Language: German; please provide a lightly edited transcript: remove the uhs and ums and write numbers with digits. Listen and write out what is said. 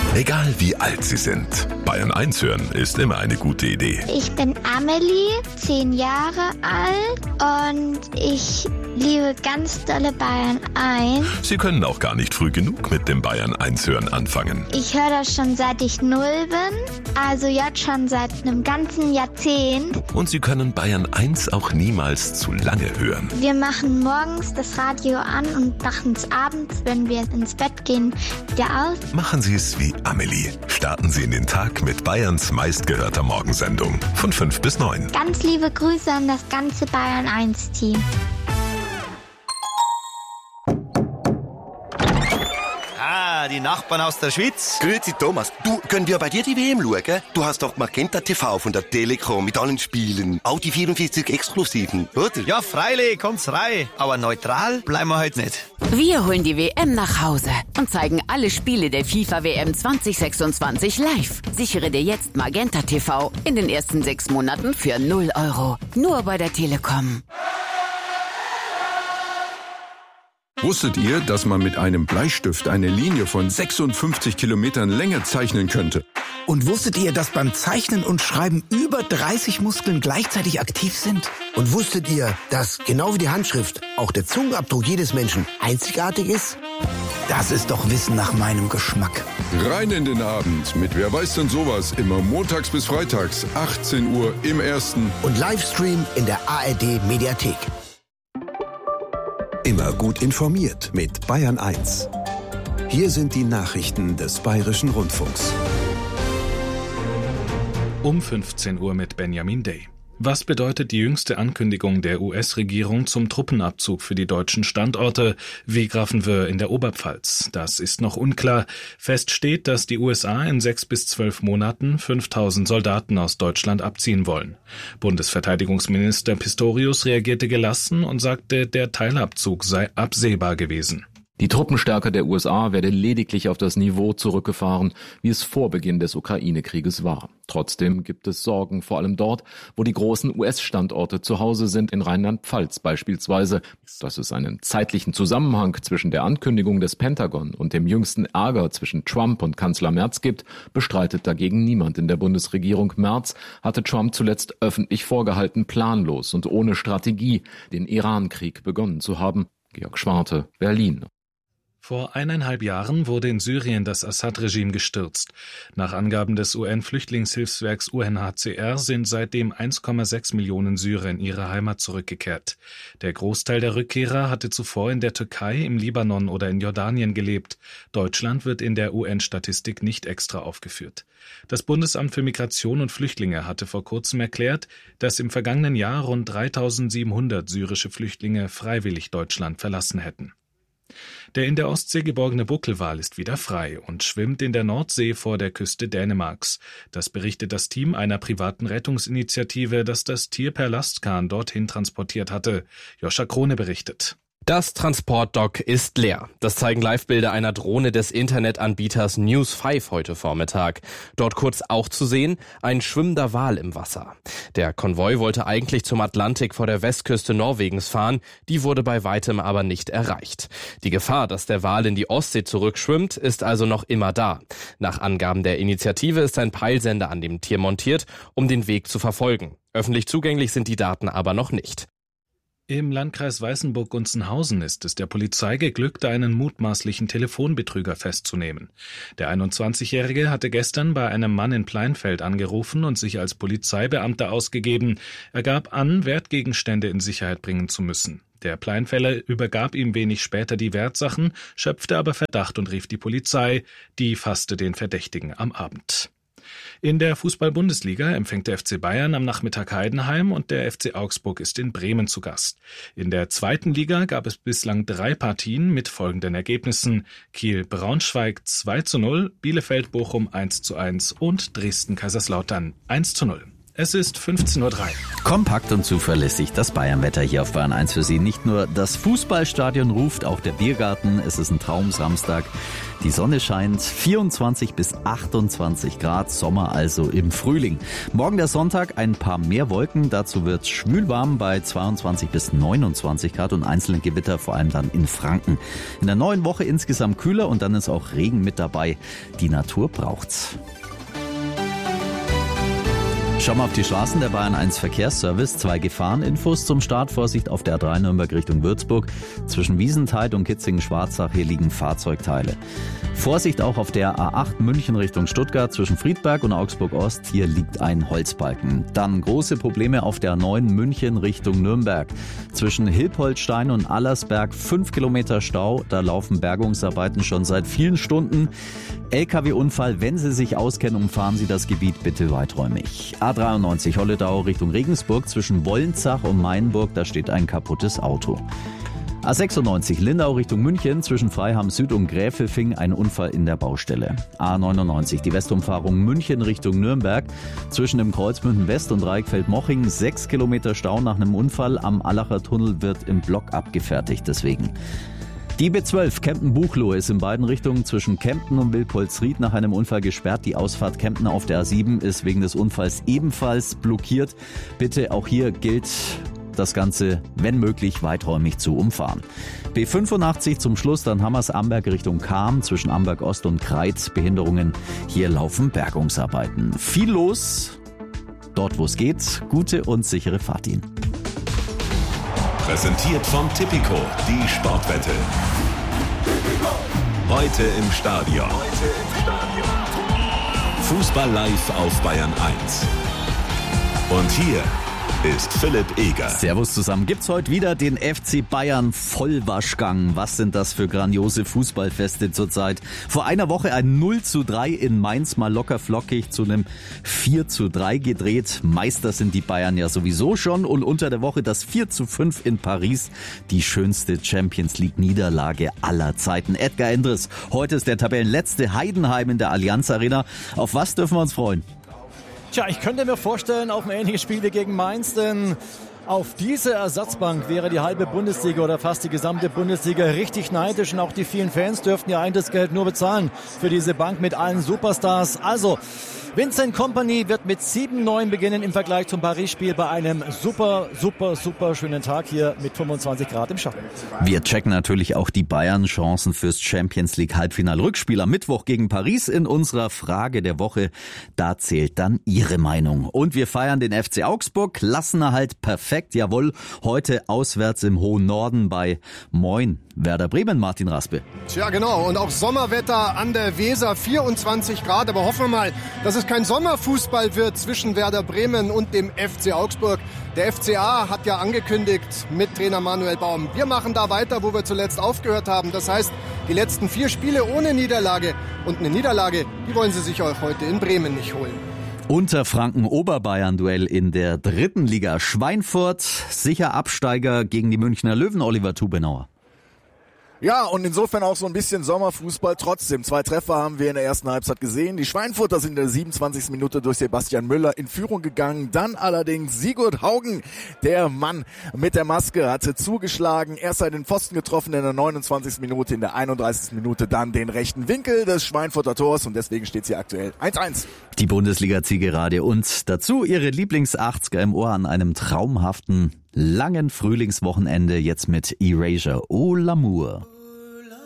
Egal wie alt Sie sind, Bayern 1 hören ist immer eine gute Idee. Ich bin Amelie, 10 Jahre alt und ich liebe ganz dolle Bayern 1. Sie können auch gar nicht früh genug mit dem Bayern 1 hören anfangen. Ich höre das schon seit ich 0 bin, also jetzt schon seit einem ganzen Jahrzehnt. Und Sie können Bayern 1 auch niemals zu lange hören. Wir machen morgens das Radio an und machen es abends, wenn wir ins Bett gehen, wieder aus. Machen Sie es wie Amelie. Starten Sie in den Tag mit Bayerns meistgehörter Morgensendung von 5 bis 9. Ganz liebe Grüße an das ganze Bayern 1-Team. Die Nachbarn aus der Schweiz. Grüezi Thomas, du, können wir bei dir die WM schauen? Du hast doch Magenta TV von der Telekom mit allen Spielen. Auch die 44 Exklusiven, oder? Ja, freilich, kommt's rein. Aber neutral bleiben wir heute nicht. Wir holen die WM nach Hause und zeigen alle Spiele der FIFA-WM 2026 live. Sichere dir jetzt Magenta TV in den ersten 6 Monaten für 0 €. Nur bei der Telekom. Wusstet ihr, dass man mit einem Bleistift eine Linie von 56 Kilometern Länge zeichnen könnte? Und wusstet ihr, dass beim Zeichnen und Schreiben über 30 Muskeln gleichzeitig aktiv sind? Und wusstet ihr, dass genau wie die Handschrift auch der Zungenabdruck jedes Menschen einzigartig ist? Das ist doch Wissen nach meinem Geschmack. Rein in den Abend mit Wer weiß denn sowas, immer montags bis freitags, 18 Uhr im Ersten. Und Livestream in der ARD Mediathek. Immer gut informiert mit Bayern 1. Hier sind die Nachrichten des Bayerischen Rundfunks. Um 15 Uhr mit Benjamin Day. Was bedeutet die jüngste Ankündigung der US-Regierung zum Truppenabzug für die deutschen Standorte wie Grafenwöhr in der Oberpfalz? Das ist noch unklar. Fest steht, dass die USA in 6 bis 12 Monaten 5000 Soldaten aus Deutschland abziehen wollen. Bundesverteidigungsminister Pistorius reagierte gelassen und sagte, der Teilabzug sei absehbar gewesen. Die Truppenstärke der USA werde lediglich auf das Niveau zurückgefahren, wie es vor Beginn des Ukraine-Krieges war. Trotzdem gibt es Sorgen, vor allem dort, wo die großen US-Standorte zu Hause sind, in Rheinland-Pfalz beispielsweise. Dass es einen zeitlichen Zusammenhang zwischen der Ankündigung des Pentagon und dem jüngsten Ärger zwischen Trump und Kanzler Merz gibt, bestreitet dagegen niemand in der Bundesregierung. Merz hatte Trump zuletzt öffentlich vorgehalten, planlos und ohne Strategie den Iran-Krieg begonnen zu haben. Georg Schwarte, Berlin. Vor 1,5 Jahren wurde in Syrien das Assad-Regime gestürzt. Nach Angaben des UN-Flüchtlingshilfswerks UNHCR sind seitdem 1,6 Millionen Syrer in ihre Heimat zurückgekehrt. Der Großteil der Rückkehrer hatte zuvor in der Türkei, im Libanon oder in Jordanien gelebt. Deutschland wird in der UN-Statistik nicht extra aufgeführt. Das Bundesamt für Migration und Flüchtlinge hatte vor kurzem erklärt, dass im vergangenen Jahr rund 3.700 syrische Flüchtlinge freiwillig Deutschland verlassen hätten. Der in der Ostsee geborgene Buckelwal ist wieder frei und schwimmt in der Nordsee vor der Küste Dänemarks. Das berichtet das Team einer privaten Rettungsinitiative, das das Tier per Lastkahn dorthin transportiert hatte. Joscha Krone berichtet. Das Transportdock ist leer. Das zeigen Livebilder einer Drohne des Internetanbieters News 5 heute Vormittag. Dort kurz auch zu sehen, ein schwimmender Wal im Wasser. Der Konvoi wollte eigentlich zum Atlantik vor der Westküste Norwegens fahren, die wurde bei weitem aber nicht erreicht. Die Gefahr, dass der Wal in die Ostsee zurückschwimmt, ist also noch immer da. Nach Angaben der Initiative ist ein Peilsender an dem Tier montiert, um den Weg zu verfolgen. Öffentlich zugänglich sind die Daten aber noch nicht. Im Landkreis Weißenburg-Gunzenhausen ist es der Polizei geglückt, einen mutmaßlichen Telefonbetrüger festzunehmen. Der 21-Jährige hatte gestern bei einem Mann in Pleinfeld angerufen und sich als Polizeibeamter ausgegeben. Er gab an, Wertgegenstände in Sicherheit bringen zu müssen. Der Pleinfeller übergab ihm wenig später die Wertsachen, schöpfte aber Verdacht und rief die Polizei. Die fasste den Verdächtigen am Abend. In der Fußball-Bundesliga empfängt der FC Bayern am Nachmittag Heidenheim und der FC Augsburg ist in Bremen zu Gast. In der zweiten Liga gab es bislang 3 Partien mit folgenden Ergebnissen: Kiel-Braunschweig 2:0, Bielefeld-Bochum 1:1 und Dresden-Kaiserslautern 1:0. Es ist 15:03 Uhr. Kompakt und zuverlässig das Bayernwetter hier auf Bayern 1 für Sie. Nicht nur das Fußballstadion ruft, auch der Biergarten. Es ist ein Traumsamstag. Die Sonne scheint, 24 bis 28 Grad, Sommer also im Frühling. Morgen der Sonntag, ein paar mehr Wolken. Dazu wird es schwülwarm bei 22 bis 29 Grad und einzelne Gewitter, vor allem dann in Franken. In der neuen Woche insgesamt kühler und dann ist auch Regen mit dabei. Die Natur braucht's. Schauen wir auf die Straßen der Bayern 1 Verkehrsservice. 2 Gefahreninfos zum Start. Vorsicht auf der A3 Nürnberg Richtung Würzburg. Zwischen Wiesentheid und Kitzingen-Schwarzach, hier liegen Fahrzeugteile. Vorsicht auch auf der A8 München Richtung Stuttgart. Zwischen Friedberg und Augsburg-Ost, hier liegt ein Holzbalken. Dann große Probleme auf der A9 München Richtung Nürnberg. Zwischen Hilpoltstein und Allersberg 5 Kilometer Stau. Da laufen Bergungsarbeiten schon seit vielen Stunden. LKW-Unfall, wenn Sie sich auskennen, umfahren Sie das Gebiet bitte weiträumig. A93 Holledau Richtung Regensburg, zwischen Wollenzach und Mainburg, da steht ein kaputtes Auto. A96 Lindau Richtung München, zwischen Freiham Süd und Gräfelfing, ein Unfall in der Baustelle. A99 die Westumfahrung München Richtung Nürnberg, zwischen dem Kreuzmünden West und Reichfeld-Moching 6 Kilometer Stau nach einem Unfall. Am Allacher Tunnel wird im Block abgefertigt, deswegen. Die B12 Kempten-Buchloe ist in beiden Richtungen zwischen Kempten und Wilpolsried nach einem Unfall gesperrt. Die Ausfahrt Kempten auf der A7 ist wegen des Unfalls ebenfalls blockiert. Bitte auch hier gilt das Ganze, wenn möglich, weiträumig zu umfahren. B85 zum Schluss, dann Hammers-Amberg Richtung Cham, zwischen Amberg Ost und Kreit. Behinderungen, hier laufen Bergungsarbeiten. Viel los, dort wo es geht. Gute und sichere Fahrt Ihnen. Präsentiert von Tipico, die Sportwette. Heute im Stadion. Fußball live auf Bayern 1. Und hier ist Philipp Eger. Servus zusammen. Gibt's heute wieder den FC Bayern Vollwaschgang. Was sind das für grandiose Fußballfeste zurzeit? Vor einer Woche ein 0:3 in Mainz, mal locker flockig zu einem 4:3 gedreht. Meister sind die Bayern ja sowieso schon. Und unter der Woche das 4:5 in Paris. Die schönste Champions-League-Niederlage aller Zeiten. Edgar Endres, heute ist der Tabellenletzte Heidenheim in der Allianz Arena. Auf was dürfen wir uns freuen? Tja, ich könnte mir vorstellen, auf ein ähnliches Spiel wie gegen Mainz, denn auf diese Ersatzbank wäre die halbe Bundesliga oder fast die gesamte Bundesliga richtig neidisch und auch die vielen Fans dürften ihr Eintrittsgeld nur bezahlen für diese Bank mit allen Superstars. Also, Vincent Kompany wird mit 7:9 beginnen im Vergleich zum Paris-Spiel bei einem super schönen Tag hier mit 25 Grad im Schatten. Wir checken natürlich auch die Bayern-Chancen fürs Champions-League-Halbfinal-Rückspiel am Mittwoch gegen Paris in unserer Frage der Woche. Da zählt dann Ihre Meinung. Und wir feiern den FC Augsburg. Klassenerhalt perfekt, jawohl. Heute auswärts im hohen Norden bei Moin Werder Bremen, Martin Raspe. Tja, genau. Und auch Sommerwetter an der Weser, 24 Grad. Aber hoffen wir mal, dass es kein Sommerfußball wird zwischen Werder Bremen und dem FC Augsburg. Der FCA hat ja angekündigt mit Trainer Manuel Baum, wir machen da weiter, wo wir zuletzt aufgehört haben. Das heißt, die letzten 4 Spiele ohne Niederlage. Und eine Niederlage, die wollen sie sich auch heute in Bremen nicht holen. Unterfranken-Oberbayern-Duell in der 3. Liga. Schweinfurt, sicher Absteiger gegen die Münchner Löwen, Oliver Tubenauer. Ja, und insofern auch so ein bisschen Sommerfußball trotzdem. 2 Treffer haben wir in der ersten Halbzeit gesehen. Die Schweinfurter sind in der 27. Minute durch Sebastian Müller in Führung gegangen. Dann allerdings Sigurd Haugen, der Mann mit der Maske, hatte zugeschlagen. Erst den Pfosten getroffen in der 29. Minute, in der 31. Minute dann den rechten Winkel des Schweinfurter Tors und deswegen steht es hier aktuell 1:1. Die Bundesliga-Zielgerade und dazu ihre Lieblings-80er im Ohr an einem traumhaften langen Frühlingswochenende jetzt mit Erasure. Oh, l'amour.